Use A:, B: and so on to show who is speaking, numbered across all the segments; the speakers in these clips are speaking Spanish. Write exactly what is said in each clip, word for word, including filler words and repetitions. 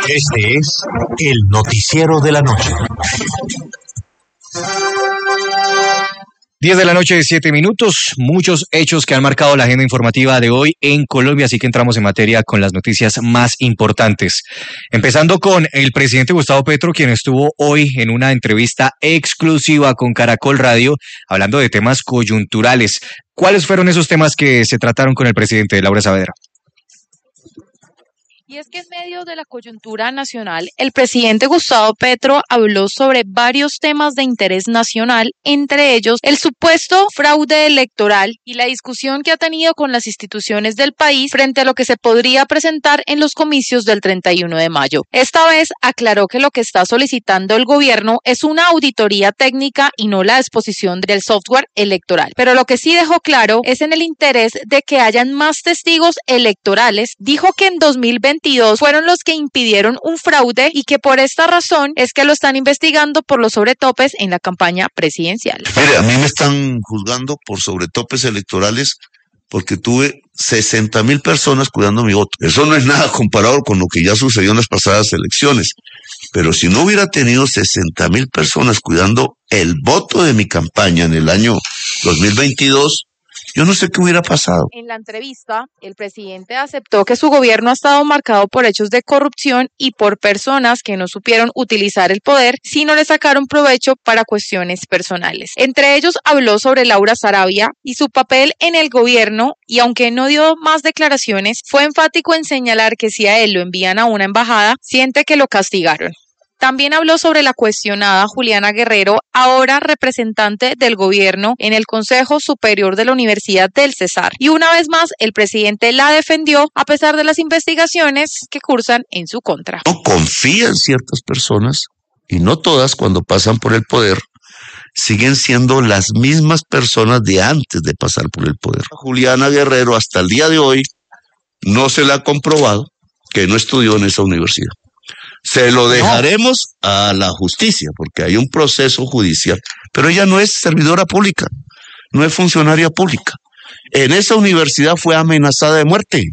A: Este es el noticiero de la noche.
B: diez de la noche, siete minutos, muchos hechos que han marcado la agenda informativa de hoy en Colombia, así que entramos en materia con las noticias más importantes. Empezando con el presidente Gustavo Petro, quien estuvo hoy en una entrevista exclusiva con Caracol Radio, hablando de temas coyunturales. ¿Cuáles fueron esos temas que se trataron con el presidente, Laura Saavedra?
C: Y es que en medio de la coyuntura nacional, el presidente Gustavo Petro habló sobre varios temas de interés nacional, entre ellos el supuesto fraude electoral y la discusión que ha tenido con las instituciones del país frente a lo que se podría presentar en los comicios del treinta y uno de mayo. Esta vez aclaró que lo que está solicitando el gobierno es una auditoría técnica y no la exposición del software electoral. Pero lo que sí dejó claro es en el interés de que hayan más testigos electorales. Dijo que en dos mil veintidós fueron los que impidieron un fraude y que por esta razón es que lo están investigando por los sobretopes en la campaña presidencial.
D: Mire, a mí me están juzgando por sobretopes electorales porque tuve sesenta mil personas cuidando mi voto. Eso no es nada comparado con lo que ya sucedió en las pasadas elecciones. Pero si no hubiera tenido sesenta mil personas cuidando el voto de mi campaña en el año dos mil veintidós, yo no sé qué hubiera pasado.
C: En la entrevista, el presidente aceptó que su gobierno ha estado marcado por hechos de corrupción y por personas que no supieron utilizar el poder, sino le sacaron provecho para cuestiones personales. Entre ellos habló sobre Laura Sarabia y su papel en el gobierno, y aunque no dio más declaraciones, fue enfático en señalar que si a él lo envían a una embajada, siente que lo castigaron. También habló sobre la cuestionada Juliana Guerrero, ahora representante del gobierno en el Consejo Superior de la Universidad del Cesar. Y una vez más, el presidente la defendió a pesar de las investigaciones que cursan en su contra.
D: No confía en ciertas personas, y no todas cuando pasan por el poder, siguen siendo las mismas personas de antes de pasar por el poder. Juliana Guerrero hasta el día de hoy no se le ha comprobado que no estudió en esa universidad. Se lo dejaremos a la justicia, porque hay un proceso judicial, pero ella no es servidora pública, no es funcionaria pública. En esa universidad fue amenazada de muerte,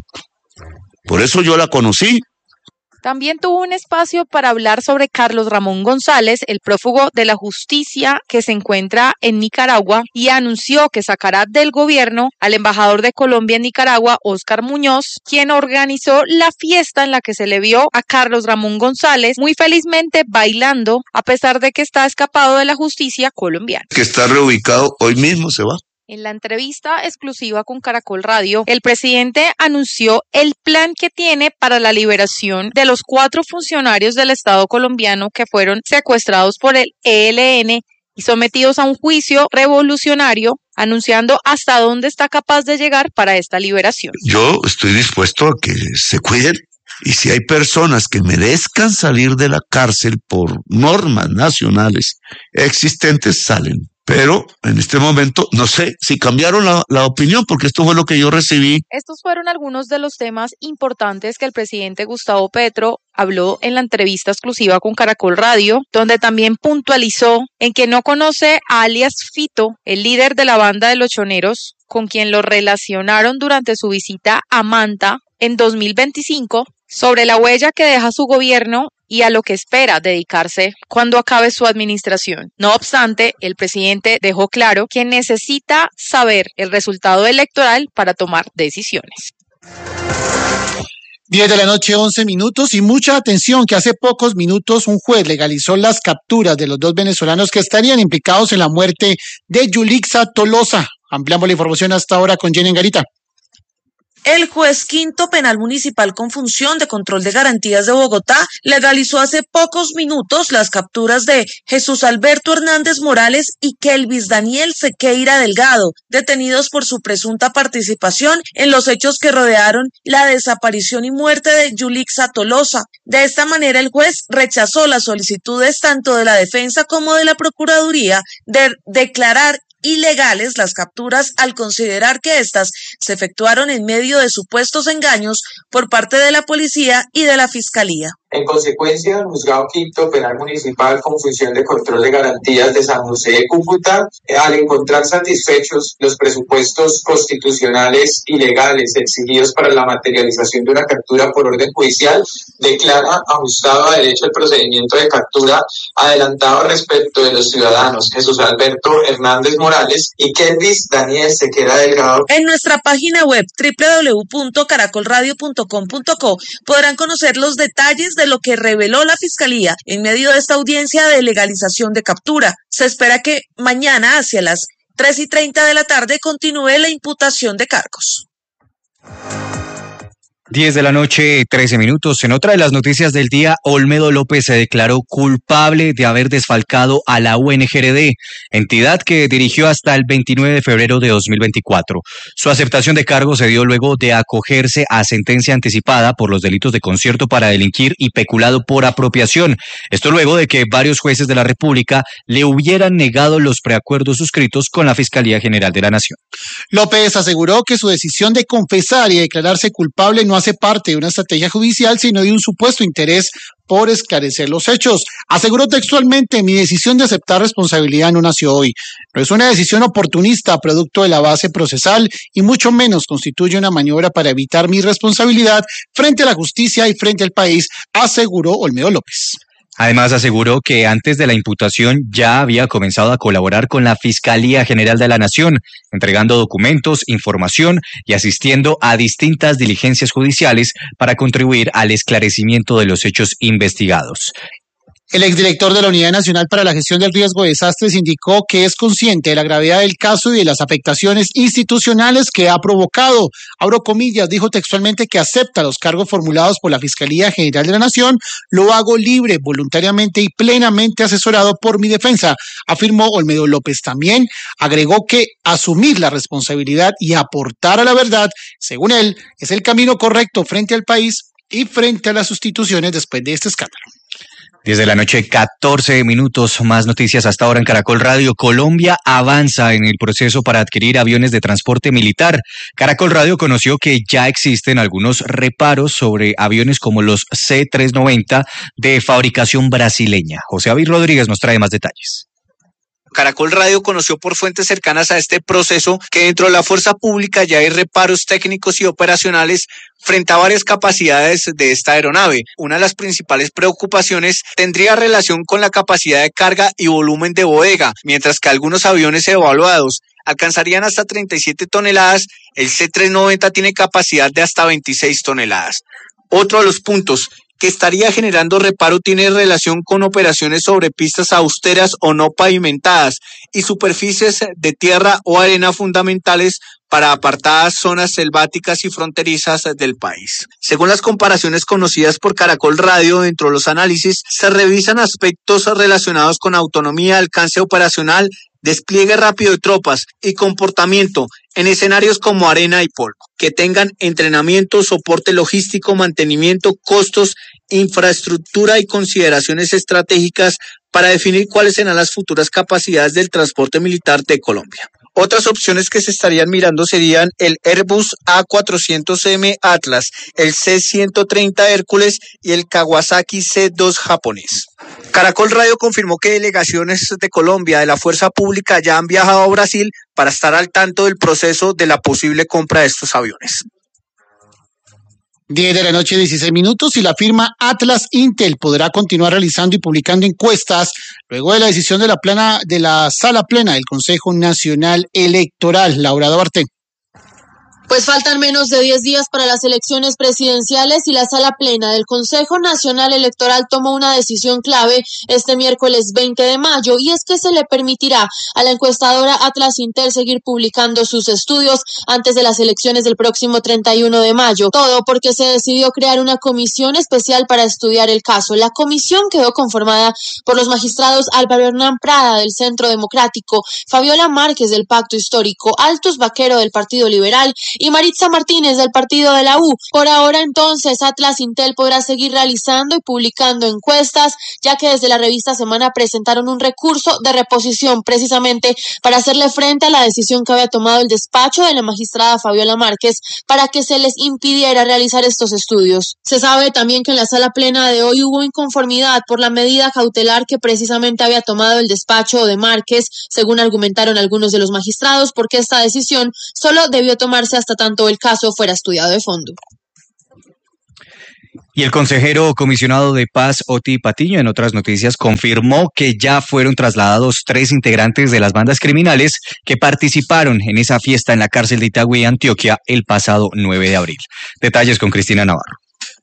D: por eso yo la conocí.
C: También tuvo un espacio para hablar sobre Carlos Ramón González, el prófugo de la justicia que se encuentra en Nicaragua, y anunció que sacará del gobierno al embajador de Colombia en Nicaragua, Óscar Muñoz, quien organizó la fiesta en la que se le vio a Carlos Ramón González muy felizmente bailando, a pesar de que está escapado de la justicia colombiana.
D: Que está reubicado, hoy mismo se va.
C: En la entrevista exclusiva con Caracol Radio, el presidente anunció el plan que tiene para la liberación de los cuatro funcionarios del Estado colombiano que fueron secuestrados por el E L N y sometidos a un juicio revolucionario, anunciando hasta dónde está capaz de llegar para esta liberación.
D: Yo estoy dispuesto a que se cuiden. Y si hay personas que merezcan salir de la cárcel por normas nacionales existentes, salen. Pero en este momento, no sé si cambiaron la, la opinión, porque esto fue lo que yo recibí.
C: Estos fueron algunos de los temas importantes que el presidente Gustavo Petro habló en la entrevista exclusiva con Caracol Radio, donde también puntualizó en que no conoce a alias Fito, el líder de la banda de los Choneros, con quien lo relacionaron durante su visita a Manta en dos mil veinticinco, sobre la huella que deja su gobierno y a lo que espera dedicarse cuando acabe su administración. No obstante, el presidente dejó claro que necesita saber el resultado electoral para tomar decisiones.
E: diez de la noche, once minutos, y mucha atención que hace pocos minutos un juez legalizó las capturas de los dos venezolanos que estarían implicados en la muerte de Yulixa Tolosa. Ampliamos la información hasta ahora con Jenny Angarita.
F: El juez quinto penal municipal con función de control de garantías de Bogotá legalizó hace pocos minutos las capturas de Jesús Alberto Hernández Morales y Kelvis Daniel Sequeira Delgado, detenidos por su presunta participación en los hechos que rodearon la desaparición y muerte de Yulixa Tolosa. De esta manera, el juez rechazó las solicitudes tanto de la defensa como de la Procuraduría de declarar ilegales las capturas al considerar que éstas se efectuaron en medio de supuestos engaños por parte de la policía y de la fiscalía.
G: En consecuencia, el Juzgado Quinto Penal Municipal con función de control de garantías de San José de Cúcuta, al encontrar satisfechos los presupuestos constitucionales y legales exigidos para la materialización de una captura por orden judicial, declara ajustado a derecho el procedimiento de captura adelantado respecto de los ciudadanos Jesús Alberto Hernández Morales y Kelvis Daniel Sequera Delgado.
F: En nuestra página web doble u doble u doble u punto caracol radio punto com punto co podrán conocer los detalles de lo que reveló la Fiscalía en medio de esta audiencia de legalización de captura. Se espera que mañana hacia las tres y treinta de la tarde continúe la imputación de cargos.
B: diez de la noche, trece minutos. En otra de las noticias del día, Olmedo López se declaró culpable de haber desfalcado a la U N G R D, entidad que dirigió hasta el veintinueve de febrero de dos mil veinticuatro. Su aceptación de cargo se dio luego de acogerse a sentencia anticipada por los delitos de concierto para delinquir y peculado por apropiación. Esto luego de que varios jueces de la República le hubieran negado los preacuerdos suscritos con la Fiscalía General de la Nación.
E: López aseguró que su decisión de confesar y declararse culpable no hace parte de una estrategia judicial, sino de un supuesto interés por esclarecer los hechos. Aseguró textualmente: mi decisión de aceptar responsabilidad no nació hoy. No es una decisión oportunista producto de la base procesal y mucho menos constituye una maniobra para evitar mi responsabilidad frente a la justicia y frente al país, aseguró Olmedo López.
B: Además, aseguró que antes de la imputación ya había comenzado a colaborar con la Fiscalía General de la Nación, entregando documentos, información y asistiendo a distintas diligencias judiciales para contribuir al esclarecimiento de los hechos investigados.
E: El exdirector de la Unidad Nacional para la Gestión del Riesgo de Desastres indicó que es consciente de la gravedad del caso y de las afectaciones institucionales que ha provocado. Abro comillas, dijo textualmente que acepta los cargos formulados por la Fiscalía General de la Nación. Lo hago libre, voluntariamente y plenamente asesorado por mi defensa, afirmó Olmedo López. También agregó que asumir la responsabilidad y aportar a la verdad, según él, es el camino correcto frente al país y frente a las instituciones después de este escándalo.
B: diez de la noche, catorce minutos. Más noticias hasta ahora en Caracol Radio. Colombia avanza en el proceso para adquirir aviones de transporte militar. Caracol Radio conoció que ya existen algunos reparos sobre aviones como los C trescientos noventa de fabricación brasileña. José David Rodríguez nos trae más detalles.
H: Caracol Radio conoció por fuentes cercanas a este proceso que dentro de la fuerza pública ya hay reparos técnicos y operacionales frente a varias capacidades de esta aeronave. Una de las principales preocupaciones tendría relación con la capacidad de carga y volumen de bodega, mientras que algunos aviones evaluados alcanzarían hasta treinta y siete toneladas, el C trescientos noventa tiene capacidad de hasta veintiséis toneladas. Otro de los puntos que estaría generando reparo tiene relación con operaciones sobre pistas austeras o no pavimentadas y superficies de tierra o arena fundamentales para apartadas zonas selváticas y fronterizas del país. Según las comparaciones conocidas por Caracol Radio, dentro de los análisis se revisan aspectos relacionados con autonomía, alcance operacional, despliegue rápido de tropas y comportamiento en escenarios como arena y polvo, que tengan entrenamiento, soporte logístico, mantenimiento, costos, infraestructura y consideraciones estratégicas para definir cuáles serán las futuras capacidades del transporte militar de Colombia. Otras opciones que se estarían mirando serían el Airbus A cuatrocientos M Atlas, el C ciento treinta Hércules y el Kawasaki C dos japonés. Caracol Radio confirmó que delegaciones de Colombia de la Fuerza Pública ya han viajado a Brasil para estar al tanto del proceso de la posible compra de estos aviones.
E: diez de la noche, dieciséis minutos, y la firma Atlas Intel podrá continuar realizando y publicando encuestas luego de la decisión de la plana de la Sala Plena del Consejo Nacional Electoral. Laura Duarte.
I: Pues faltan menos de diez días para las elecciones presidenciales y la Sala Plena del Consejo Nacional Electoral tomó una decisión clave este miércoles veinte de mayo, y es que se le permitirá a la encuestadora Atlas Intel seguir publicando sus estudios antes de las elecciones del próximo treinta y uno de mayo. Todo porque se decidió crear una comisión especial para estudiar el caso. La comisión quedó conformada por los magistrados Álvaro Hernán Prada del Centro Democrático, Fabiola Márquez del Pacto Histórico, Altus Vaquero del Partido Liberal y Maritza Martínez del partido de la U. Por ahora, entonces, Atlas Intel podrá seguir realizando y publicando encuestas, ya que desde la revista Semana presentaron un recurso de reposición precisamente para hacerle frente a la decisión que había tomado el despacho de la magistrada Fabiola Márquez para que se les impidiera realizar estos estudios. Se sabe también que en la Sala Plena de hoy hubo inconformidad por la medida cautelar que precisamente había tomado el despacho de Márquez, según argumentaron algunos de los magistrados, porque esta decisión solo debió tomarse hasta tanto el caso fuera estudiado de fondo.
B: Y el consejero comisionado de Paz, Oti Patiño, en otras noticias, confirmó que ya fueron trasladados tres integrantes de las bandas criminales que participaron en esa fiesta en la cárcel de Itagüí, Antioquia, el pasado nueve de abril. Detalles con Cristina Navarro.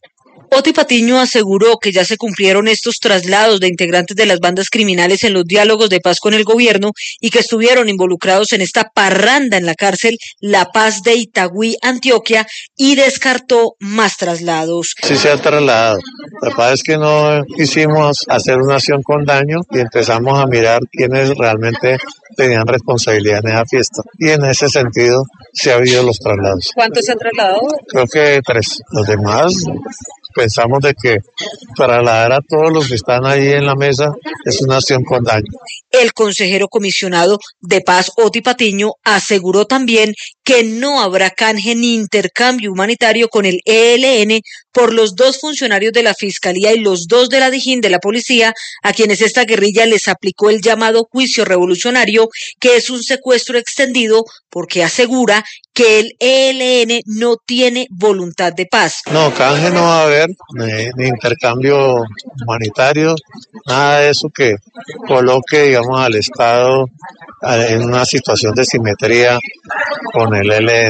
J: Oti Patiño aseguró que ya se cumplieron estos traslados de integrantes de las bandas criminales en los diálogos de paz con el gobierno y que estuvieron involucrados en esta parranda en la cárcel La Paz de Itagüí, Antioquia, y descartó más traslados.
K: Sí se ha trasladado. La paz es que no quisimos hacer una acción con daño y empezamos a mirar quiénes realmente tenían responsabilidad en esa fiesta. Y en ese sentido se ha habido los traslados.
J: ¿Cuántos se han trasladado?
K: Creo que tres. Los demás pensamos de que trasladar a todos los que están ahí en la mesa es una acción con daño.
J: El consejero comisionado de Paz, Oti Patiño, aseguró también que no habrá canje ni intercambio humanitario con el E L N por los dos funcionarios de la Fiscalía y los dos de la Dijín de la Policía, a quienes esta guerrilla les aplicó el llamado juicio revolucionario, que es un secuestro extendido porque asegura que el E L N no tiene voluntad de paz.
K: No, canje no va a haber, ni, ni intercambio humanitario, nada de eso que coloque, digamos, al Estado en una situación de simetría con el E L N.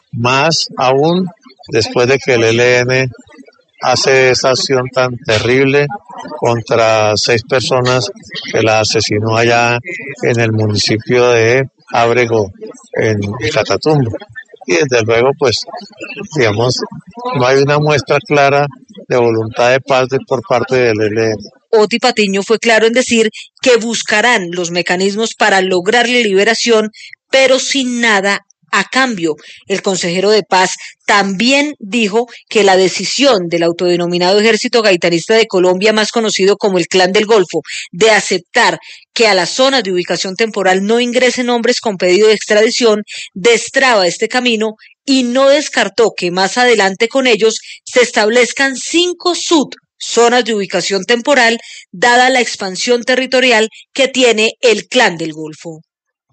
K: Más aún después de que el E L N hace esa acción tan terrible contra seis personas que la asesinó allá en el municipio de Ábrego, en Catatumbo. Y desde luego, pues, digamos, no hay una muestra clara de voluntad de paz de, por parte del E L N.
J: Oti Patiño fue claro en decir que buscarán los mecanismos para lograr la liberación, pero sin nada a cambio. El consejero de Paz también dijo que la decisión del autodenominado Ejército Gaitanista de Colombia, más conocido como el Clan del Golfo, de aceptar que a las zonas de ubicación temporal no ingresen hombres con pedido de extradición, destraba este camino y no descartó que más adelante con ellos se establezcan cinco S U T, zonas de ubicación temporal, dada la expansión territorial que tiene el Clan del Golfo.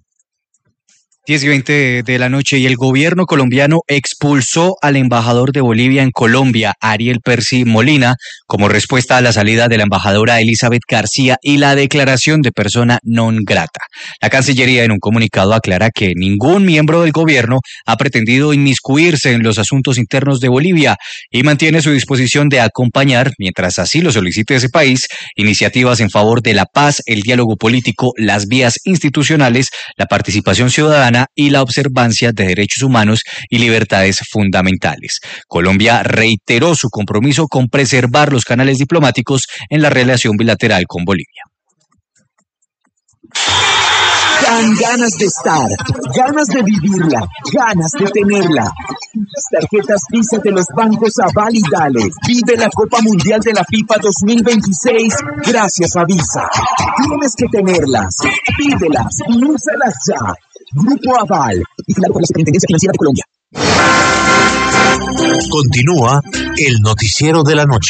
B: diez y veinte de la noche, y el gobierno colombiano expulsó al embajador de Bolivia en Colombia, Ariel Percy Molina, como respuesta a la salida de la embajadora Elizabeth García y la declaración de persona non grata. La Cancillería, en un comunicado, aclara que ningún miembro del gobierno ha pretendido inmiscuirse en los asuntos internos de Bolivia y mantiene su disposición de acompañar, mientras así lo solicite ese país, iniciativas en favor de la paz, el diálogo político, las vías institucionales, la participación ciudadana y la observancia de derechos humanos y libertades fundamentales. Colombia reiteró su compromiso con preservar los canales diplomáticos en la relación bilateral con Bolivia.
L: Dan ganas de estar, ganas de vivirla, ganas de tenerla. Las tarjetas Visa de los bancos Aval y Dale. Vive la Copa Mundial de la FIFA dos mil veintiséis gracias a Visa. Tienes que tenerlas, pídelas y úsalas ya. Grupo Aval, vigilado por la Superintendencia Financiera de Colombia.
A: Continúa el noticiero de la noche.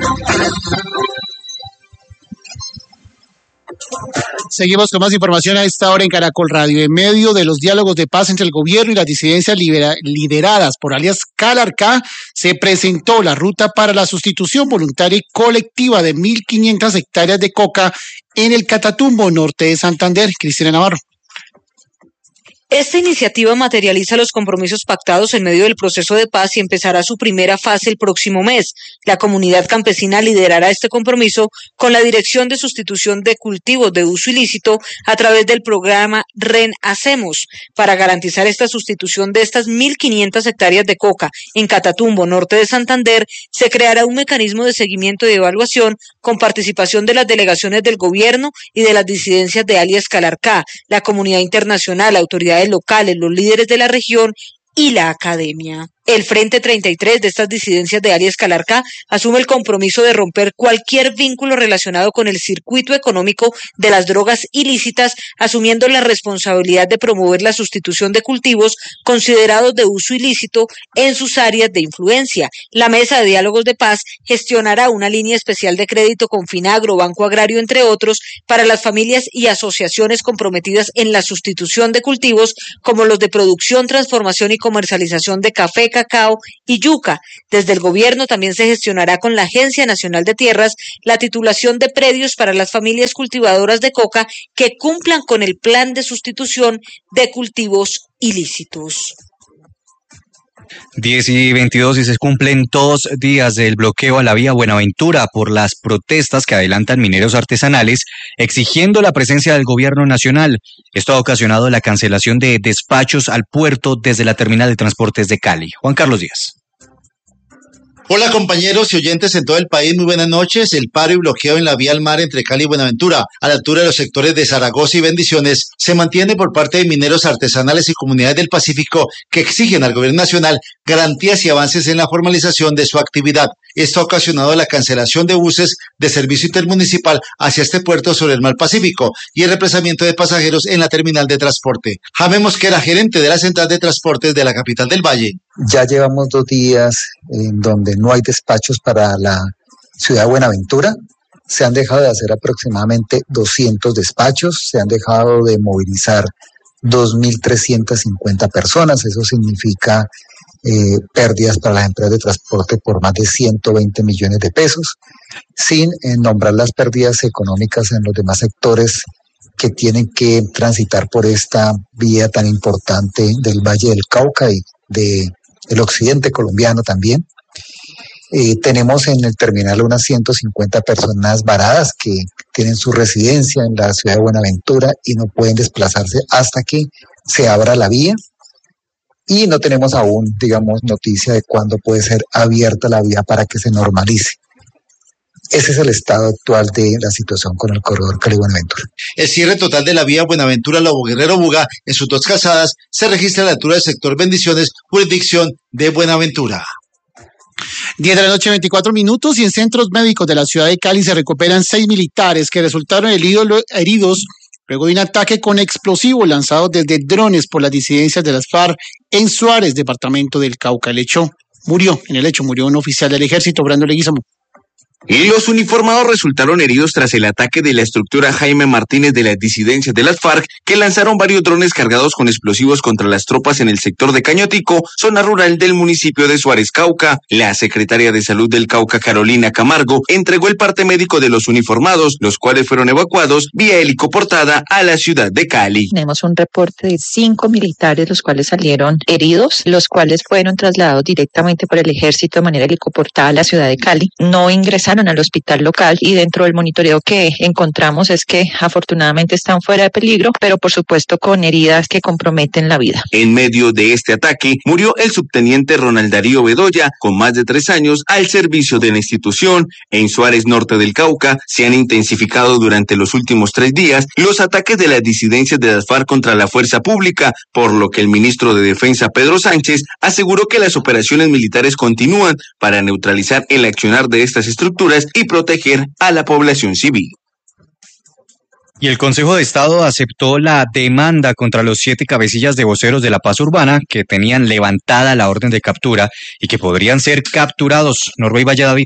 E: Seguimos con más información a esta hora en Caracol Radio. En medio de los diálogos de paz entre el gobierno y las disidencias libera- lideradas por alias Calarcá, se presentó la ruta para la sustitución voluntaria y colectiva de mil quinientas hectáreas de coca en el Catatumbo, norte de Santander. Cristina Navarro.
J: Esta iniciativa materializa los compromisos pactados en medio del proceso de paz y empezará su primera fase el próximo mes. La comunidad campesina liderará este compromiso con la Dirección de Sustitución de Cultivos de Uso Ilícito a través del programa REN-Hacemos. Para garantizar esta sustitución de estas mil quinientas hectáreas de coca en Catatumbo, norte de Santander, se creará un mecanismo de seguimiento y evaluación con participación de las delegaciones del gobierno y de las disidencias de alias Calarcá, la comunidad internacional, autoridades locales, los líderes de la región y la academia. El Frente treinta y tres de estas disidencias de alias Calarcá asume el compromiso de romper cualquier vínculo relacionado con el circuito económico de las drogas ilícitas, asumiendo la responsabilidad de promover la sustitución de cultivos considerados de uso ilícito en sus áreas de influencia. La Mesa de Diálogos de Paz gestionará una línea especial de crédito con Finagro, Banco Agrario, entre otros, para las familias y asociaciones comprometidas en la sustitución de cultivos como los de producción, transformación y comercialización de café, cacao y yuca. Desde el gobierno también se gestionará con la Agencia Nacional de Tierras la titulación de predios para las familias cultivadoras de coca que cumplan con el plan de sustitución de cultivos ilícitos.
B: diez y veintidós y se cumplen dos días del bloqueo a la vía Buenaventura por las protestas que adelantan mineros artesanales exigiendo la presencia del gobierno nacional. Esto ha ocasionado la cancelación de despachos al puerto desde la terminal de transportes de Cali. Juan Carlos Díaz.
M: Hola compañeros y oyentes en todo el país, muy buenas noches. El paro y bloqueo en la vía al mar entre Cali y Buenaventura, a la altura de los sectores de Zaragoza y Bendiciones, se mantiene por parte de mineros artesanales y comunidades del Pacífico que exigen al gobierno nacional garantías y avances en la formalización de su actividad. Esto ha ocasionado la cancelación de buses de servicio intermunicipal hacia este puerto sobre el mar Pacífico y el represamiento de pasajeros en la terminal de transporte. Jaime Mosquera, gerente de la central de transportes de la capital del Valle.
N: Ya llevamos dos días en donde no hay despachos para la ciudad de Buenaventura. Se han dejado de hacer aproximadamente doscientos despachos, se han dejado de movilizar dos mil trescientas cincuenta personas. Eso significa eh, pérdidas para las empresas de transporte por más de ciento veinte millones de pesos, sin eh, nombrar las pérdidas económicas en los demás sectores que tienen que transitar por esta vía tan importante del Valle del Cauca y de el occidente colombiano también. Eh, tenemos en el terminal unas ciento cincuenta personas varadas que tienen su residencia en la ciudad de Buenaventura y no pueden desplazarse hasta que se abra la vía. Y no tenemos aún, digamos, noticia de cuándo puede ser abierta la vía para que se normalice. Ese es el estado actual de la situación con el corredor Cali-Buenaventura.
M: El cierre total de la vía Buenaventura-Lobo Guerrero-Buga en sus dos calzadas se registra a la altura del sector Bendiciones, jurisdicción de Buenaventura.
E: diez de la noche, veinticuatro minutos, y en centros médicos de la ciudad de Cali se recuperan seis militares que resultaron heridos luego de un ataque con explosivos lanzado desde drones por las disidencias de las FARC en Suárez, departamento del Cauca. El hecho murió, en el hecho murió un oficial del ejército, Brando Leguizamo.
O: Y los uniformados resultaron heridos tras el ataque de la estructura Jaime Martínez de las disidencias de las FARC, que lanzaron varios drones cargados con explosivos contra las tropas en el sector de Cañotico, zona rural del municipio de Suárez, Cauca. La secretaria de Salud del Cauca, Carolina Camargo, entregó el parte médico de los uniformados, los cuales fueron evacuados vía helicoportada a la ciudad de Cali.
P: Tenemos un reporte de cinco militares, los cuales salieron heridos, los cuales fueron trasladados directamente por el ejército de manera helicoportada a la ciudad de Cali. No ingresaron al hospital local y dentro del monitoreo que encontramos es que afortunadamente están fuera de peligro, pero por supuesto con heridas que comprometen la vida.
O: En medio de este ataque murió el subteniente Ronald Darío Bedoya, con más de tres años al servicio de la institución. En Suárez, norte del Cauca, se han intensificado durante los últimos tres días los ataques de las disidencias de las FARC contra la fuerza pública, por lo que el ministro de Defensa, Pedro Sánchez, aseguró que las operaciones militares continúan para neutralizar el accionar de estas estructuras y proteger a la población civil.
B: Y el Consejo de Estado aceptó la demanda contra los siete cabecillas de voceros de la paz urbana que tenían levantada la orden de captura y que podrían ser capturados. Norbey Valle-David.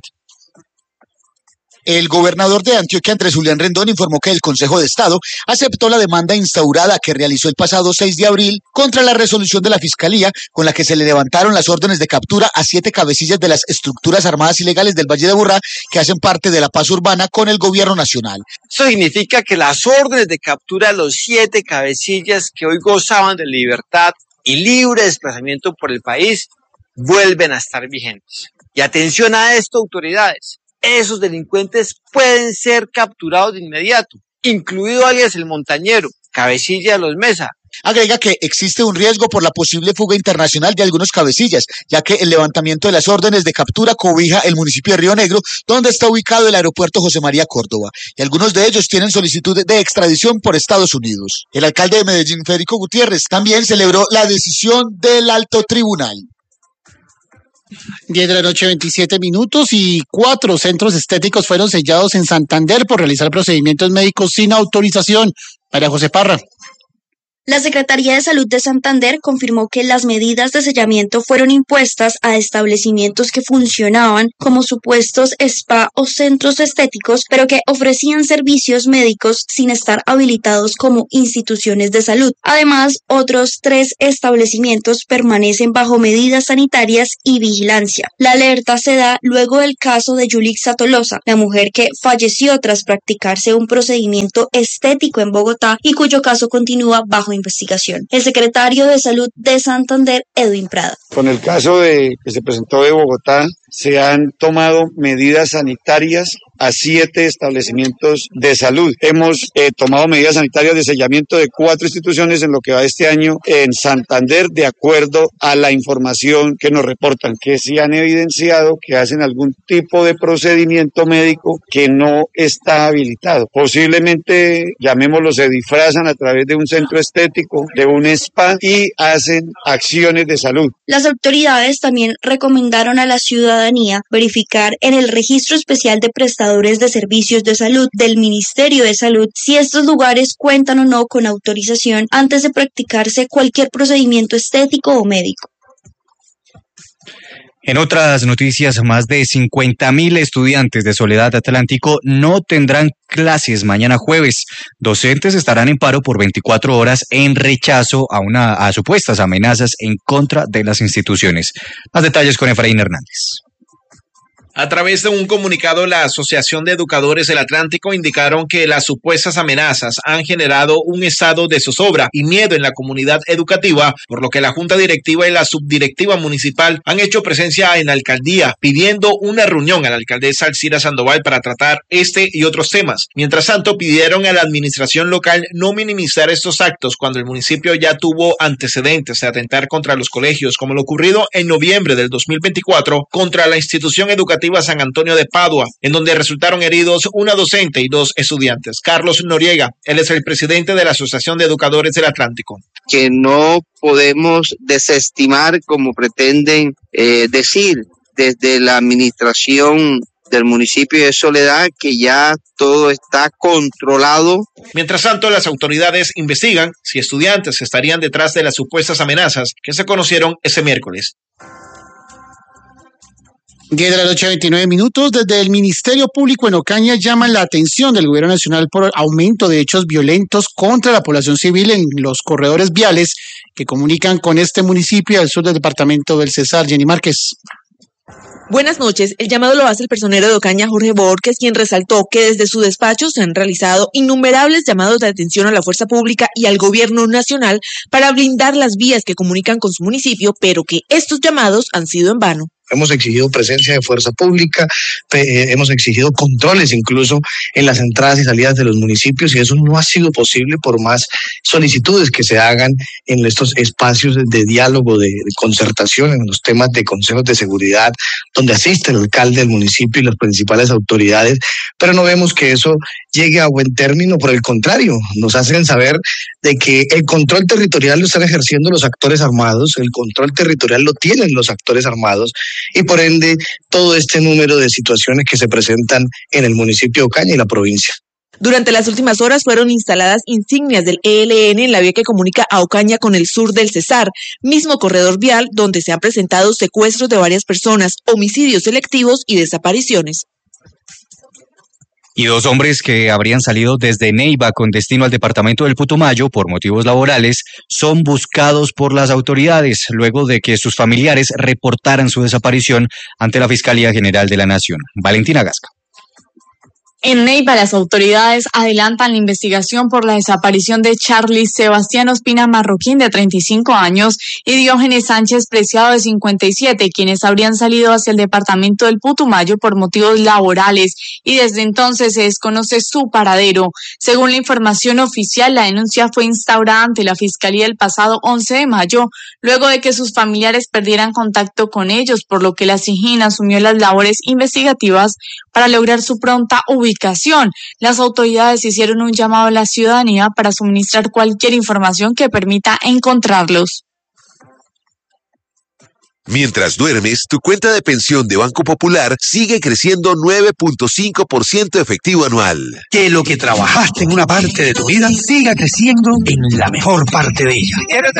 Q: El gobernador de Antioquia, Andrés Julián Rendón, informó que el Consejo de Estado aceptó la demanda instaurada que realizó el pasado seis de abril contra la resolución de la Fiscalía con la que se le levantaron las órdenes de captura a siete cabecillas de las estructuras armadas ilegales del Valle de Aburrá que hacen parte de la paz urbana con el gobierno nacional.
R: Eso significa que las órdenes de captura a los siete cabecillas que hoy gozaban de libertad y libre desplazamiento por el país vuelven a estar vigentes. Y atención a esto, autoridades. Esos delincuentes pueden ser capturados de inmediato, incluido alias el Montañero, cabecilla de los Mesa.
Q: Agrega que existe un riesgo por la posible fuga internacional de algunos cabecillas, ya que el levantamiento de las órdenes de captura cobija el municipio de Río Negro, donde está ubicado el aeropuerto José María Córdoba, y algunos de ellos tienen solicitud de extradición por Estados Unidos. El alcalde de Medellín, Federico Gutiérrez, también celebró la decisión del alto tribunal.
E: diez de la noche, veintisiete minutos, y cuatro centros estéticos fueron sellados en Santander por realizar procedimientos médicos sin autorización. María José Parra.
S: La Secretaría de Salud de Santander confirmó que las medidas de sellamiento fueron impuestas a establecimientos que funcionaban como supuestos spa o centros estéticos, pero que ofrecían servicios médicos sin estar habilitados como instituciones de salud. Además, otros tres establecimientos permanecen bajo medidas sanitarias y vigilancia. La alerta se da luego del caso de Yulixa Tolosa, la mujer que falleció tras practicarse un procedimiento estético en Bogotá y cuyo caso continúa bajo investigación. El secretario de Salud de Santander, Edwin Prada.
T: Con el caso de que se presentó de Bogotá, se han tomado medidas sanitarias a siete establecimientos de salud. Hemos eh, tomado medidas sanitarias de sellamiento de cuatro instituciones en lo que va este año en Santander, de acuerdo a la información que nos reportan, que sí han evidenciado que hacen algún tipo de procedimiento médico que no está habilitado. Posiblemente, llamémoslo, se disfrazan a través de un centro estético, de un spa y hacen acciones de salud.
S: Las autoridades también recomendaron a la ciudadanía verificar en el registro especial de prestadores de servicios de salud del Ministerio de Salud si estos lugares cuentan o no con autorización antes de practicarse cualquier procedimiento estético o médico.
B: En otras noticias, más de cincuenta mil estudiantes de Soledad Atlántico no tendrán clases mañana jueves. Docentes estarán en paro por veinticuatro horas en rechazo a, una, a supuestas amenazas en contra de las instituciones. Más detalles con Efraín Hernández.
U: A través de un comunicado, la Asociación de Educadores del Atlántico indicaron que las supuestas amenazas han generado un estado de zozobra y miedo en la comunidad educativa, por lo que la Junta Directiva y la Subdirectiva Municipal han hecho presencia en la alcaldía, pidiendo una reunión a la alcaldesa Alcira Sandoval para tratar este y otros temas. Mientras tanto, pidieron a la administración local no minimizar estos actos cuando el municipio ya tuvo antecedentes de atentar contra los colegios, como lo ocurrido en noviembre del dos mil veinticuatro contra la institución educativa San Antonio de Padua, en donde resultaron heridos una docente y dos estudiantes. Carlos Noriega, él es el presidente de la Asociación de Educadores del Atlántico.
V: Que no podemos desestimar, como pretenden eh, decir desde la administración del municipio de Soledad, que ya todo está controlado.
U: Mientras tanto, las autoridades investigan si estudiantes estarían detrás de las supuestas amenazas que se conocieron ese miércoles.
E: diez de la noche, veintinueve minutos. Desde el Ministerio Público en Ocaña llaman la atención del Gobierno Nacional por aumento de hechos violentos contra la población civil en los corredores viales que comunican con este municipio al sur del departamento del Cesar. Jenny Márquez.
F: Buenas noches. El llamado lo hace el personero de Ocaña, Jorge Borges, quien resaltó que desde su despacho se han realizado innumerables llamados de atención a la fuerza pública y al gobierno nacional para blindar las vías que comunican con su municipio, pero que estos llamados han sido en vano.
W: Hemos exigido presencia de fuerza pública, eh, hemos exigido controles incluso en las entradas y salidas de los municipios y eso no ha sido posible por más solicitudes que se hagan en estos espacios de, de diálogo, de, de concertación, en los temas de consejos de seguridad, donde asiste el alcalde del municipio y las principales autoridades, pero no vemos que eso llegue a buen término. Por el contrario, nos hacen saber de que el control territorial lo están ejerciendo los actores armados, el control territorial lo tienen los actores armados, y por ende todo este número de situaciones que se presentan en el municipio de Ocaña y la provincia.
F: Durante las últimas horas fueron instaladas insignias del E L N en la vía que comunica a Ocaña con el sur del Cesar, mismo corredor vial donde se han presentado secuestros de varias personas, homicidios selectivos y desapariciones.
B: Y dos hombres que habrían salido desde Neiva con destino al departamento del Putumayo por motivos laborales son buscados por las autoridades luego de que sus familiares reportaran su desaparición ante la Fiscalía General de la Nación. Valentina Gasca.
C: En Neiva, las autoridades adelantan la investigación por la desaparición de Charly Sebastián Ospina Marroquín, de treinta y cinco años, y Diógenes Sánchez Preciado, de cincuenta y siete, quienes habrían salido hacia el departamento del Putumayo por motivos laborales, y desde entonces se desconoce su paradero. Según la información oficial, la denuncia fue instaurada ante la Fiscalía el pasado once de mayo, luego de que sus familiares perdieran contacto con ellos, por lo que la SIJIN asumió las labores investigativas para lograr su pronta ubicación. Las autoridades hicieron un llamado a la ciudadanía para suministrar cualquier información que permita encontrarlos.
D: Mientras duermes, tu cuenta de pensión de Banco Popular sigue creciendo nueve punto cinco por ciento efectivo anual.
G: Que lo que trabajaste en una parte de tu vida siga creciendo en la mejor parte de ella.